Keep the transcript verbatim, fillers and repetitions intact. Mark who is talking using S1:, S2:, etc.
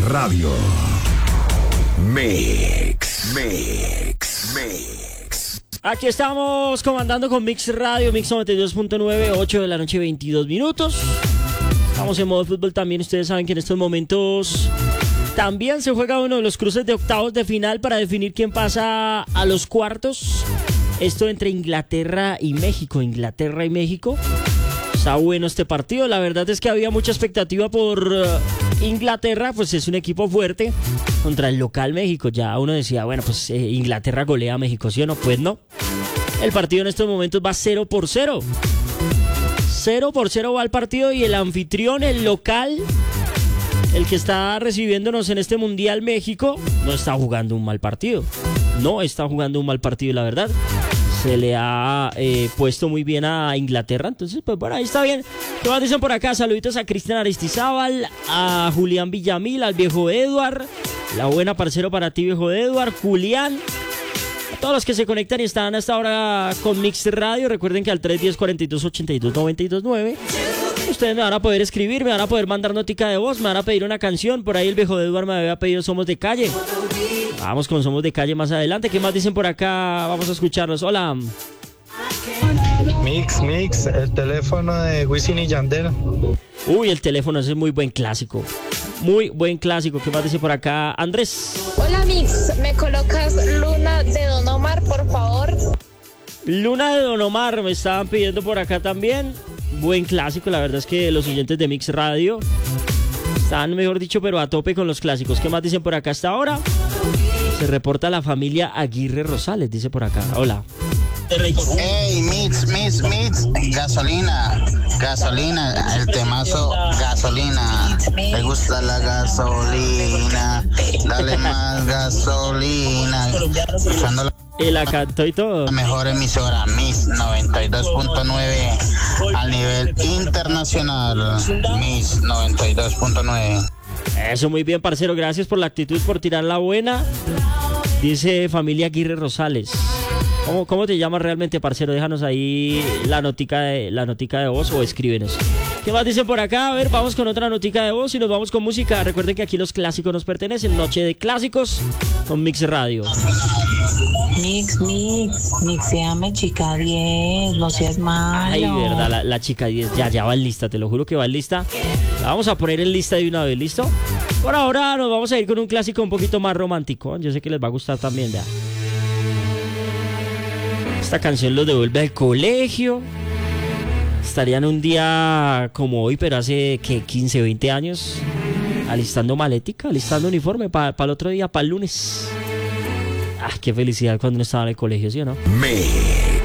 S1: Radio. Mix, Mix, Mix.
S2: Aquí estamos comandando con Mix Radio, Mix noventa y dos punto nueve, ocho de la noche, veintidós minutos. Estamos en modo fútbol también. Ustedes saben que en estos momentos también se juega uno de los cruces de octavos de final para definir quién pasa a los cuartos. Esto entre Inglaterra y México. Inglaterra y México. Está bueno este partido. La verdad es que había mucha expectativa por uh, Inglaterra. Pues es un equipo fuerte contra el local México. Ya uno decía, bueno, pues eh, Inglaterra golea a México, ¿sí o no? Pues no. El partido en estos momentos va cero por cero. cero por cero va el partido y el anfitrión, el local, el que está recibiéndonos en este Mundial México, no está jugando un mal partido. No está jugando un mal partido, la verdad. Se le ha eh, puesto muy bien a Inglaterra. Entonces, pues bueno, ahí está bien. ¿Qué más dicen por acá? Saluditos a Cristian Aristizábal, a Julián Villamil, al viejo Eduard. La buena, parcero, para ti, viejo Eduard. Julián. A todos los que se conectan y están hasta ahora con Mix Radio. Recuerden que al tres uno cero, cuarenta y dos, ochenta y dos, noventa y dos nueve ustedes me van a poder escribir, me van a poder mandar notica de voz, me van a pedir una canción. Por ahí el viejo Eduard me había pedido Somos de Calle. Vamos con Somos de Calle más adelante. ¿Qué más dicen por acá? Vamos a escucharlos. Hola.
S3: Mix, Mix, el teléfono de Wisin y Yandel.
S2: Uy, el teléfono, ese es muy buen clásico. Muy buen clásico. ¿Qué más dice por acá? Andrés.
S4: Hola, Mix, ¿me colocas Luna de Don Omar, por favor?
S2: Luna de Don Omar, me estaban pidiendo por acá también. Buen clásico, la verdad es que los oyentes de Mix Radio están, mejor dicho, pero a tope con los clásicos. ¿Qué más dicen por acá hasta ahora? Se reporta la familia Aguirre Rosales, dice por acá. Hola.
S5: Hey, Mix, Mix, Mix, gasolina, gasolina, el temazo, gasolina. Me gusta la gasolina, dale más gasolina. Usando la...
S2: Y la cantó y todo.
S5: La mejor emisora, Mix noventa y dos punto nueve al nivel internacional. Mix noventa y dos punto nueve.
S2: Eso, muy bien, parcero. Gracias por la actitud, por tirar la buena. Dice familia Aguirre Rosales. ¿Cómo, cómo te llamas realmente, parcero? Déjanos ahí la notica de, la notica de voz o escríbenos. ¿Qué más dicen por acá? A ver, vamos con otra notica de voz y nos vamos con música. Recuerden que aquí los clásicos nos pertenecen. Noche de clásicos con Mix Radio.
S6: Mix, Mix, mixéame chica diez, no seas malo.
S2: Ay, verdad, la, la chica diez ya, ya va en lista, te lo juro que va en lista. La vamos a poner en lista de una vez, ¿listo? Por ahora nos vamos a ir con un clásico un poquito más romántico. Yo sé que les va a gustar también, ya. Esta canción los devuelve al colegio. Estarían un día como hoy, pero hace que quince, veinte años, alistando malética, alistando uniforme para pa el otro día, para el lunes. Ah, qué felicidad cuando uno estaba en el colegio, ¿sí o no?
S1: Me.